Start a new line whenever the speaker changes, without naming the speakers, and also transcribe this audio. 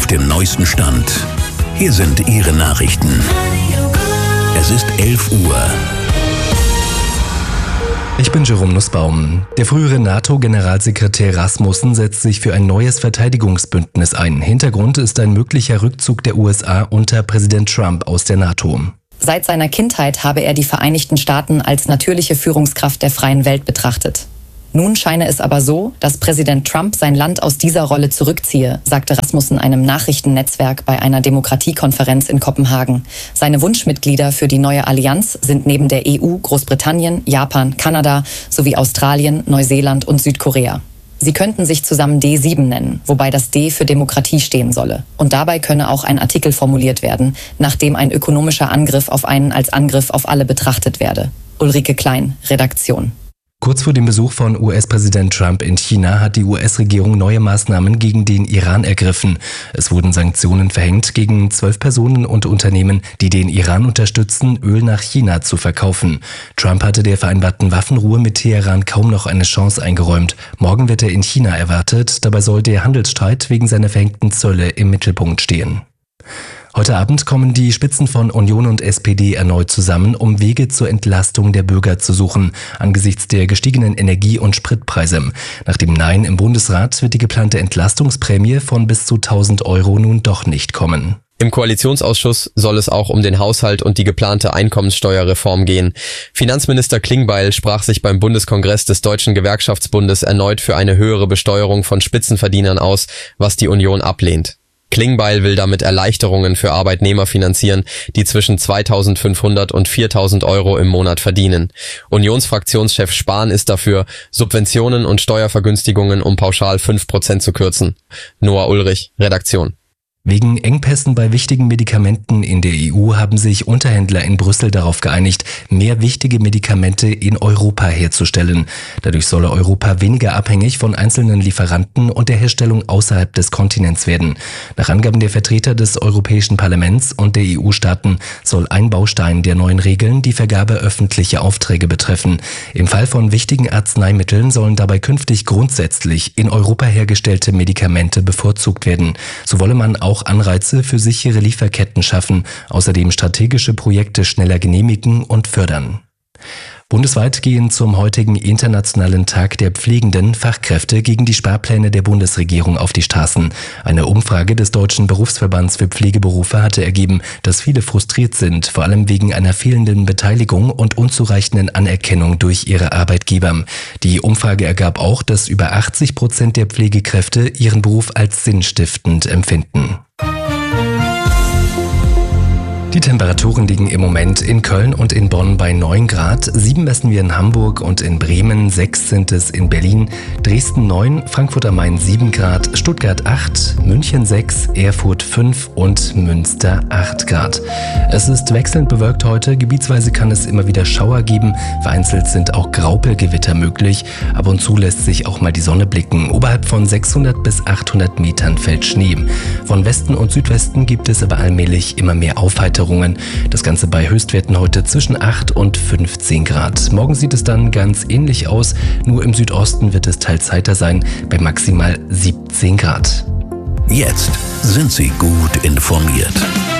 auf dem neuesten Stand. Hier sind Ihre Nachrichten. Es ist 11 Uhr.
Ich bin Jerome Nussbaum. Der frühere NATO-Generalsekretär Rasmussen setzt sich für ein neues Verteidigungsbündnis ein. Hintergrund ist ein möglicher Rückzug der USA unter Präsident Trump aus der NATO.
Seit seiner Kindheit habe er die Vereinigten Staaten als natürliche Führungskraft der freien Welt betrachtet. Nun scheine es aber so, dass Präsident Trump sein Land aus dieser Rolle zurückziehe, sagte Rasmussen einem Nachrichtennetzwerk bei einer Demokratiekonferenz in Kopenhagen. Seine Wunschmitglieder für die neue Allianz sind neben der EU Großbritannien, Japan, Kanada sowie Australien, Neuseeland und Südkorea. Sie könnten sich zusammen D7 nennen, wobei das D für Demokratie stehen solle. Und dabei könne auch ein Artikel formuliert werden, nachdem ein ökonomischer Angriff auf einen als Angriff auf alle betrachtet werde. Ulrike Klein, Redaktion.
Kurz vor dem Besuch von US-Präsident Trump in China hat die US-Regierung neue Maßnahmen gegen den Iran ergriffen. Es wurden Sanktionen verhängt gegen 12 Personen und Unternehmen, die den Iran unterstützen, Öl nach China zu verkaufen. Trump hatte der vereinbarten Waffenruhe mit Teheran kaum noch eine Chance eingeräumt. Morgen wird er in China erwartet. Dabei soll der Handelsstreit wegen seiner verhängten Zölle im Mittelpunkt stehen. Heute Abend kommen die Spitzen von Union und SPD erneut zusammen, um Wege zur Entlastung der Bürger zu suchen, angesichts der gestiegenen Energie- und Spritpreise. Nach dem Nein im Bundesrat wird die geplante Entlastungsprämie von bis zu 1.000 € nun doch nicht kommen.
Im Koalitionsausschuss soll es auch um den Haushalt und die geplante Einkommenssteuerreform gehen. Finanzminister Klingbeil sprach sich beim Bundeskongress des Deutschen Gewerkschaftsbundes erneut für eine höhere Besteuerung von Spitzenverdienern aus, was die Union ablehnt. Klingbeil will damit Erleichterungen für Arbeitnehmer finanzieren, die zwischen 2.500 und 4.000 € im Monat verdienen. Unionsfraktionschef Spahn ist dafür, Subventionen und Steuervergünstigungen um pauschal 5% zu kürzen. Noah Ulrich, Redaktion.
Wegen Engpässen bei wichtigen Medikamenten in der EU haben sich Unterhändler in Brüssel darauf geeinigt, mehr wichtige Medikamente in Europa herzustellen. Dadurch solle Europa weniger abhängig von einzelnen Lieferanten und der Herstellung außerhalb des Kontinents werden. Nach Angaben der Vertreter des Europäischen Parlaments und der EU-Staaten soll ein Baustein der neuen Regeln die Vergabe öffentlicher Aufträge betreffen. Im Fall von wichtigen Arzneimitteln sollen dabei künftig grundsätzlich in Europa hergestellte Medikamente bevorzugt werden. So wolle man auch Anreize für sichere Lieferketten schaffen, außerdem strategische Projekte schneller genehmigen und fördern. Bundesweit gehen zum heutigen Internationalen Tag der pflegenden Fachkräfte gegen die Sparpläne der Bundesregierung auf die Straßen. Eine Umfrage des Deutschen Berufsverbands für Pflegeberufe hatte ergeben, dass viele frustriert sind, vor allem wegen einer fehlenden Beteiligung und unzureichenden Anerkennung durch ihre Arbeitgeber. Die Umfrage ergab auch, dass über 80% der Pflegekräfte ihren Beruf als sinnstiftend empfinden. Die Temperaturen liegen im Moment in Köln und in Bonn bei 9 Grad, 7 messen wir in Hamburg und in Bremen, 6 sind es in Berlin, Dresden 9, Frankfurt am Main 7 Grad, Stuttgart 8, München 6, Erfurt 5 und Münster 8 Grad. Es ist wechselnd bewölkt heute, gebietsweise kann es immer wieder Schauer geben, vereinzelt sind auch Graupelgewitter möglich, ab und zu lässt sich auch mal die Sonne blicken, oberhalb von 600 bis 800 Metern fällt Schnee. Von Westen und Südwesten gibt es aber allmählich immer mehr Aufheiterung. Das Ganze bei Höchstwerten heute zwischen 8 und 15 Grad. Morgen sieht es dann ganz ähnlich aus, nur im Südosten wird es teils heiter sein, bei maximal 17 Grad.
Jetzt sind Sie gut informiert.